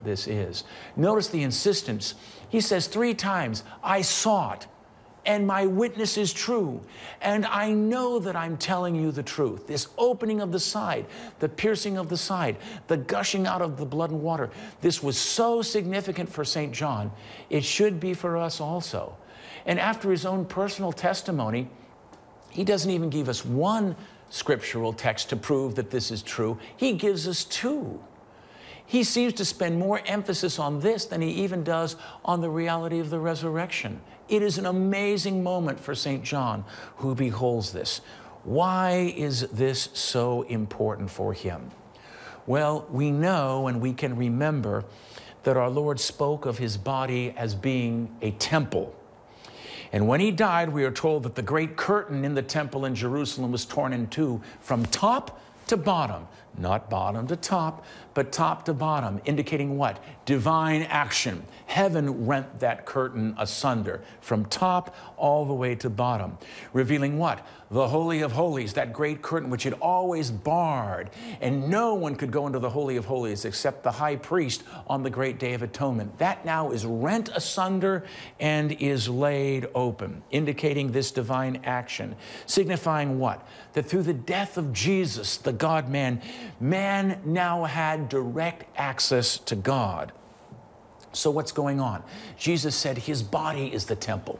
this is. Notice the insistence. He says 3 times, I saw it, and my witness is true, and I know that I'm telling you the truth. This opening of the side, the piercing of the side, the gushing out of the blood and water, this was so significant for St. John, it should be for us also. And after his own personal testimony, he doesn't even give us one scriptural text to prove that this is true. He gives us 2. He seems to spend more emphasis on this than he even does on the reality of the resurrection. It is an amazing moment for St. John who beholds this. Why is this so important for him? Well, we know and we can remember that our Lord spoke of his body as being a temple. And when he died, we are told that the great curtain in the temple in Jerusalem was torn in 2 from top to bottom. Not bottom to top, but top to bottom, indicating what? Divine action. Heaven rent that curtain asunder from top all the way to bottom, revealing what? The Holy of Holies, that great curtain which had always barred, and no one could go into the Holy of Holies except the high priest on the great Day of Atonement. That now is rent asunder and is laid open, indicating this divine action, signifying what? That through the death of Jesus, the God-man, man now had direct access to God. So what's going on? Jesus said his body is the temple.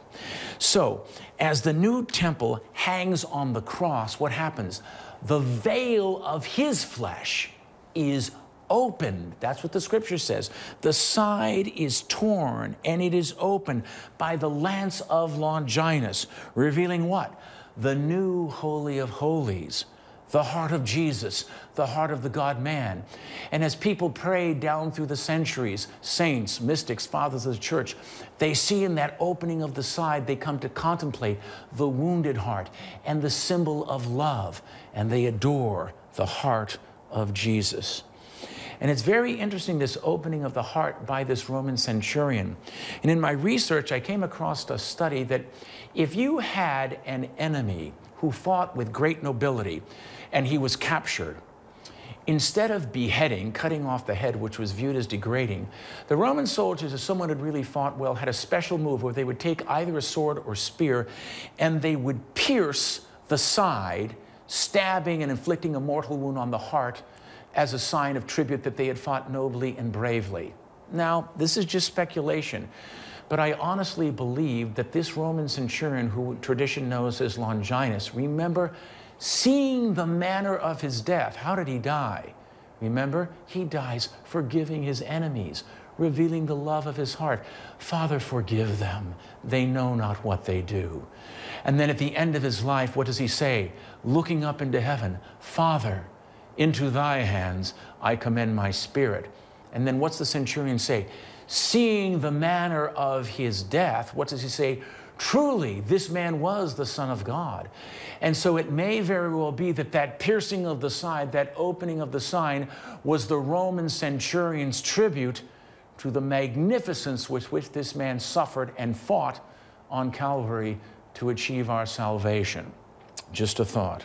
So as the new temple hangs on the cross, what happens? The veil of his flesh is opened. That's what the scripture says. The side is torn and it is opened by the lance of Longinus, revealing what? The new Holy of Holies. The heart of Jesus, the heart of the God-man. And as people pray down through the centuries, saints, mystics, fathers of the church, they see in that opening of the side, they come to contemplate the wounded heart and the symbol of love, and they adore the heart of Jesus. And it's very interesting, this opening of the heart by this Roman centurion. And in my research, I came across a study that if you had an enemy who fought with great nobility, and he was captured, instead of beheading, cutting off the head, which was viewed as degrading, the Roman soldiers, if someone had really fought well, had a special move where they would take either a sword or spear, and they would pierce the side, stabbing and inflicting a mortal wound on the heart as a sign of tribute that they had fought nobly and bravely. Now, this is just speculation, but I honestly believe that this Roman centurion, who tradition knows as Longinus, remember, seeing the manner of his death, how did he die? Remember, he dies forgiving his enemies, revealing the love of his heart. Father, forgive them. They know not what they do. And then at the end of his life, what does he say? Looking up into heaven, Father, into thy hands I commend my spirit. And then what's the centurion say? Seeing the manner of his death, what does he say? Truly, this man was the Son of God. And so it may very well be that that piercing of the side, that opening of the side, was the Roman centurion's tribute to the magnificence with which this man suffered and fought on Calvary to achieve our salvation. Just a thought.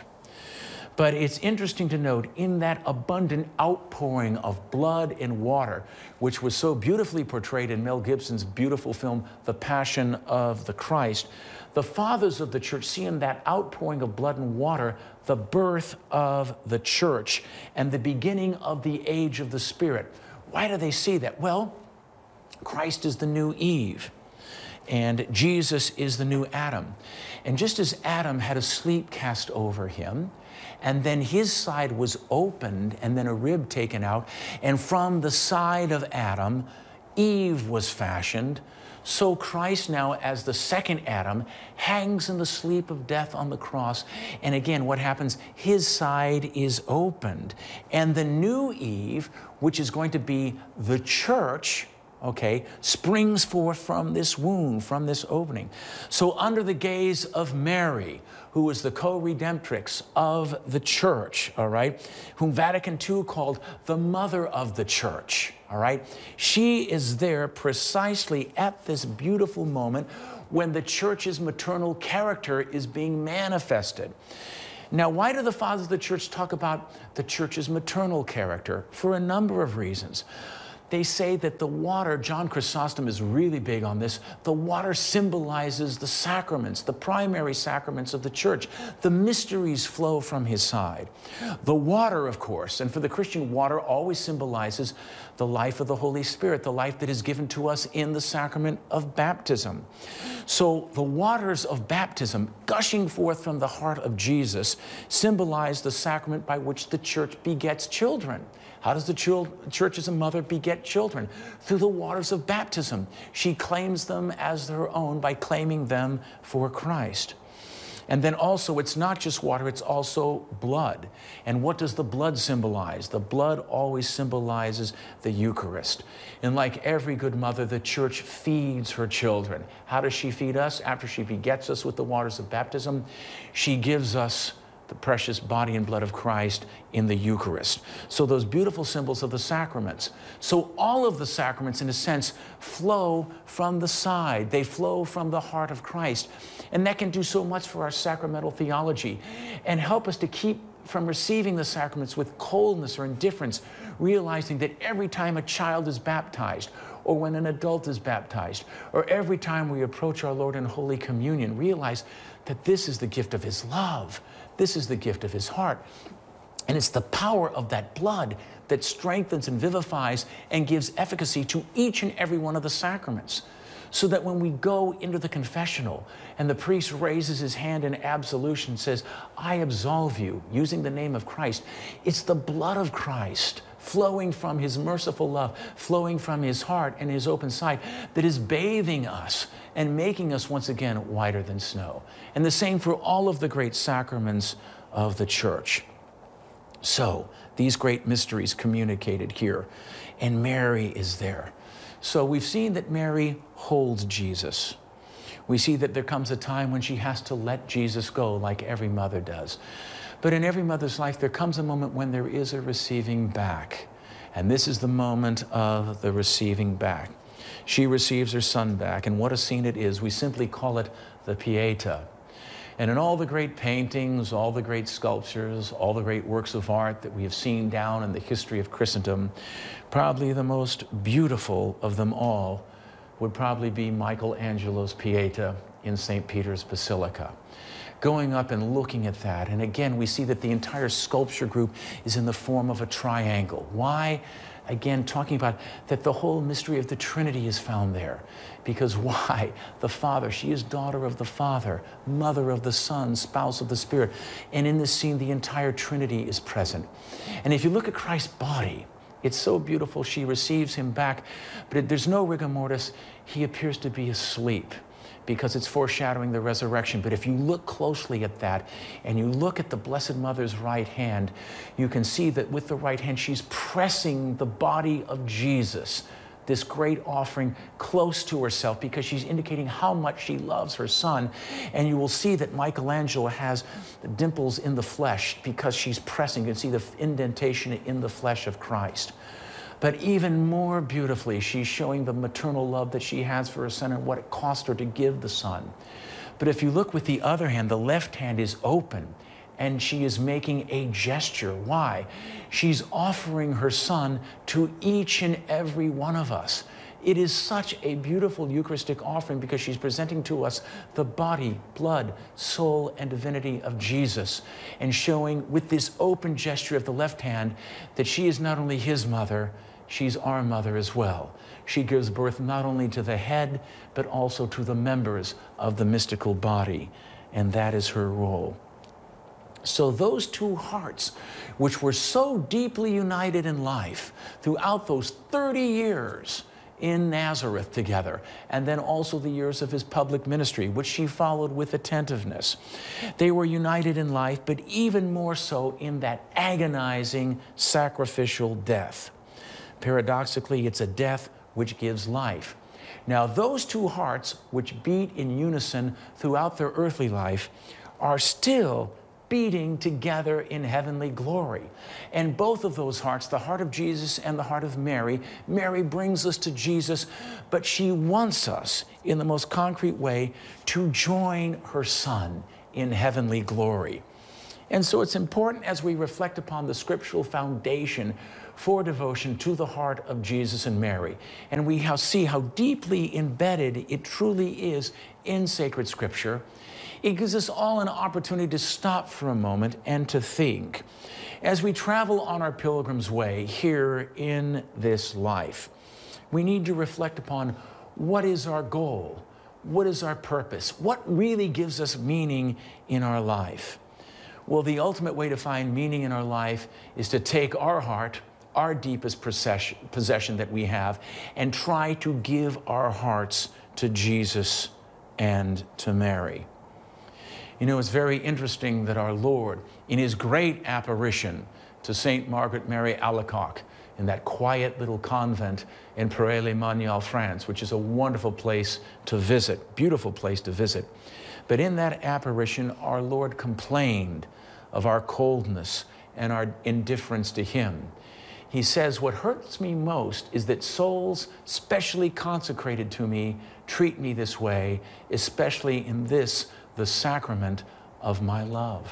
But it's interesting to note, in that abundant outpouring of blood and water, which was so beautifully portrayed in Mel Gibson's beautiful film, The Passion of the Christ, the fathers of the church see in that outpouring of blood and water the birth of the church and the beginning of the age of the Spirit. Why do they see that? Well, Christ is the new Eve, and Jesus is the new Adam. And just as Adam had a sleep cast over him, and then his side was opened, and then a rib taken out, and from the side of Adam, Eve was fashioned, so Christ now, as the second Adam, hangs in the sleep of death on the cross. And again, what happens? His side is opened. And the new Eve, which is going to be the church, okay, springs forth from this wound, from this opening. So under the gaze of Mary, who is the co-redemptrix of the church, all right, whom Vatican II called the mother of the church, all right, she is there precisely at this beautiful moment when the church's maternal character is being manifested. Now, why do the fathers of the church talk about the church's maternal character? For a number of reasons. they say that the water, John Chrysostom is really big on this, the water symbolizes the sacraments, the primary sacraments of the church. The mysteries flow from his side. The water, of course, and for the Christian, water always symbolizes the life of the Holy Spirit, the life that is given to us in the sacrament of baptism. So the waters of baptism gushing forth from the heart of Jesus symbolize the sacrament by which the church begets children. How does the church as a mother beget children? Through the waters of baptism. She claims them as her own by claiming them for Christ. And then also, it's not just water, it's also blood. And what does the blood symbolize? The blood always symbolizes the Eucharist. And like every good mother, the church feeds her children. How does she feed us? After she begets us with the waters of baptism, she gives us the precious body and blood of Christ in the Eucharist. So those beautiful symbols of the sacraments. So all of the sacraments, in a sense, flow from the side. They flow from the heart of Christ. And that can do so much for our sacramental theology and help us to keep from receiving the sacraments with coldness or indifference, realizing that every time a child is baptized, or when an adult is baptized, or every time we approach our Lord in Holy Communion, realize that this is the gift of his love. This is the gift of his heart. And it's the power of that blood that strengthens and vivifies and gives efficacy to each and every one of the sacraments. So that when we go into the confessional and the priest raises his hand in absolution and says, I absolve you, using the name of Christ, it's the blood of Christ flowing from his merciful love, flowing from his heart and his open side, that is bathing us and making us once again whiter than snow. And the same for all of the great sacraments of the church. So these great mysteries communicated here, and Mary is there. So we've seen that Mary holds Jesus. We see that there comes a time when she has to let Jesus go, like every mother does. But in every mother's life, there comes a moment when there is a receiving back. And this is the moment of the receiving back. She receives her son back, and what a scene it is. We simply call it the Pietà. And in all the great paintings, all the great sculptures, all the great works of art that we have seen down in the history of Christendom, probably the most beautiful of them all would probably be Michelangelo's Pietà in St. Peter's Basilica. Going up and looking at that, and again, we see that the entire sculpture group is in the form of a triangle. Why? Again, talking about that the whole mystery of the Trinity is found there. Because why? The Father, she is daughter of the Father, mother of the Son, spouse of the Spirit. And in this scene, the entire Trinity is present. And if you look at Christ's body, it's so beautiful. She receives him back, but there's no rigor mortis. He appears to be asleep, because it's foreshadowing the resurrection. But if you look closely at that, and you look at the Blessed Mother's right hand, you can see that with the right hand, she's pressing the body of Jesus, this great offering, close to herself, because she's indicating how much she loves her son. And you will see that Michelangelo has the dimples in the flesh because she's pressing. You can see the indentation in the flesh of Christ. But even more beautifully, she's showing the maternal love that she has for her son and what it cost her to give the son. But if you look with the other hand, the left hand is open, and she is making a gesture. Why? She's offering her son to each and every one of us. It is such a beautiful Eucharistic offering because she's presenting to us the body, blood, soul, and divinity of Jesus, and showing with this open gesture of the left hand that she is not only his mother, she's our mother as well. She gives birth not only to the head, but also to the members of the mystical body, and that is her role. So those two hearts, which were so deeply united in life throughout those 30 years in Nazareth together, and then also the years of his public ministry, which she followed with attentiveness. They were united in life, but even more so in that agonizing sacrificial death. Paradoxically, it's a death which gives life. Now, those two hearts, which beat in unison throughout their earthly life, are still beating together in heavenly glory. And both of those hearts, the heart of Jesus and the heart of Mary, Mary brings us to Jesus, but she wants us in the most concrete way to join her son in heavenly glory. And so it's important as we reflect upon the scriptural foundation for devotion to the heart of Jesus and Mary, and we see how deeply embedded it truly is in sacred scripture. It gives us all an opportunity to stop for a moment and to think. As we travel on our pilgrim's way here in this life, we need to reflect upon what is our goal, what is our purpose, what really gives us meaning in our life. Well, the ultimate way to find meaning in our life is to take our heart, our deepest possession that we have, and try to give our hearts to Jesus and to Mary. You know, it's very interesting that our Lord, in his great apparition to St. Margaret Mary Alacoque, in that quiet little convent in Paray-le-Monial, France, which is a wonderful place to visit, beautiful place to visit. But in that apparition, our Lord complained of our coldness and our indifference to him. He says, what hurts me most is that souls specially consecrated to me treat me this way, especially in this, the sacrament of my love.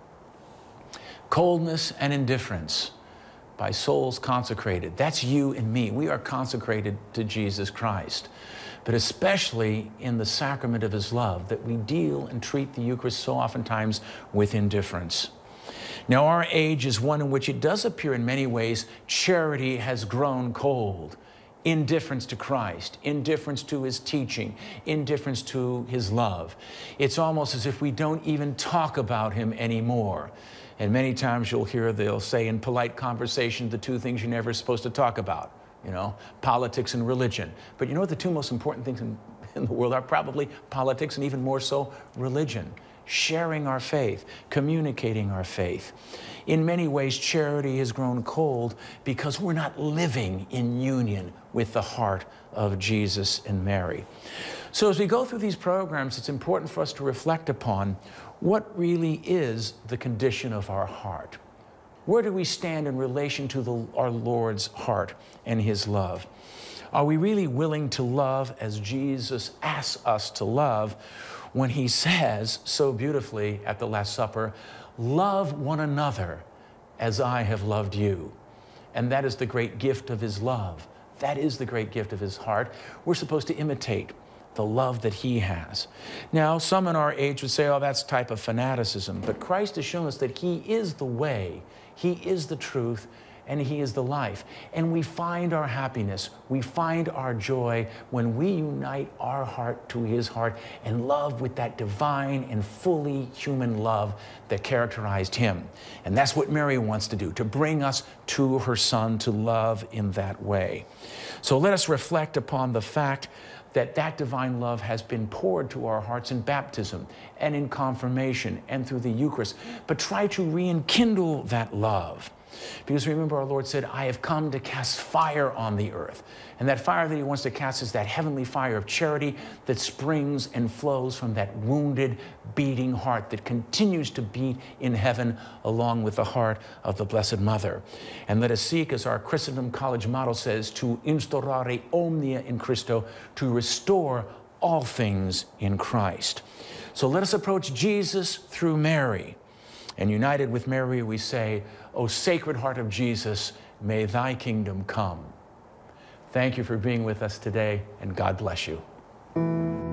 Coldness and indifference by souls consecrated. That's you and me. We are consecrated to Jesus Christ, but especially in the sacrament of his love, that we deal and treat the Eucharist so oftentimes with indifference. Now, our age is one in which it does appear in many ways charity has grown cold. Indifference to Christ, indifference to his teaching, indifference to his love. It's almost as if we don't even talk about him anymore. And many times you'll hear they'll say in polite conversation the two things you're never supposed to talk about, you know, politics and religion. But you know what the two most important things in the world are? Probably politics and even more so religion. Sharing our faith, communicating our faith. In many ways, charity has grown cold because we're not living in union with the heart of Jesus and Mary. So as we go through these programs, it's important for us to reflect upon what really is the condition of our heart. Where do we stand in relation to our Lord's heart and his love? Are we really willing to love as Jesus asks us to love when he says so beautifully at the Last Supper, love one another as I have loved you? And that is the great gift of his love. That is the great gift of his heart. We're supposed to imitate the love that he has. Now, some in our age would say, oh, that's a type of fanaticism. But Christ has shown us that he is the way, he is the truth, and he is the life. And we find our happiness, we find our joy when we unite our heart to his heart and love with that divine and fully human love that characterized him. And that's what Mary wants to do, to bring us to her Son, to love in that way. So let us reflect upon the fact that that divine love has been poured to our hearts in baptism and in confirmation and through the Eucharist. But try to rekindle that love. Because remember, our Lord said, I have come to cast fire on the earth. And that fire that he wants to cast is that heavenly fire of charity that springs and flows from that wounded, beating heart that continues to beat in heaven along with the heart of the Blessed Mother. And let us seek, as our Christendom College motto says, to instaurare omnia in Christo, to restore all things in Christ. So let us approach Jesus through Mary. And united with Mary, we say, O Sacred Heart of Jesus, may thy kingdom come. Thank you for being with us today, and God bless you.